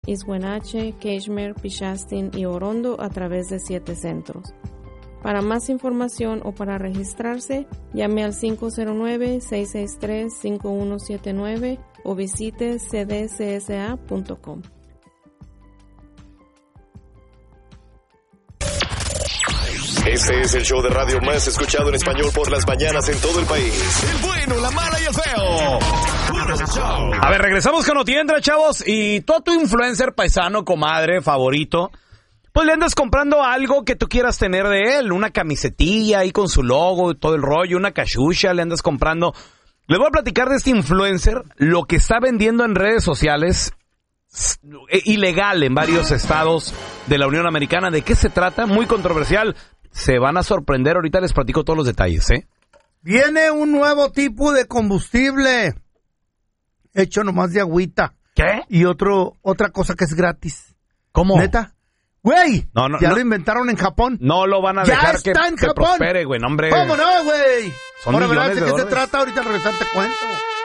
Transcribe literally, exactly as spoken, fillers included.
Ishuenache, Keshmer, Pichastin y Orondo a través de siete centros. Para más información o para registrarse, llame al cinco cero nueve, seis seis tres, cinco uno siete nueve o visite c d c s a punto com. Este es el show de radio más escuchado en español por las mañanas en todo el país. El bueno, la mala y el feo. Puro show. A ver, regresamos con Otiendra, chavos. Y tú a tu influencer paisano, comadre, favorito, pues le andas comprando algo que tú quieras tener de él. Una camisetilla ahí con su logo y todo el rollo, una cachucha, le andas comprando. Les voy a platicar de este influencer, lo que está vendiendo en redes sociales, ilegal en varios estados de la Unión Americana. ¿De qué se trata? Muy controversial. Se van a sorprender, ahorita les platico todos los detalles, ¿eh? Viene un nuevo tipo de combustible, hecho nomás de agüita. ¿Qué? Y otro, otra cosa que es gratis. ¿Cómo? ¿Neta? Güey, no, no, ya no, lo inventaron en Japón. No lo van a ya dejar está que, en que Japón. prospere, güey, no, hombre. ¿Cómo no, güey? Son Ahora millones verás de de qué se dólares. trata, ahorita al regresar te cuento.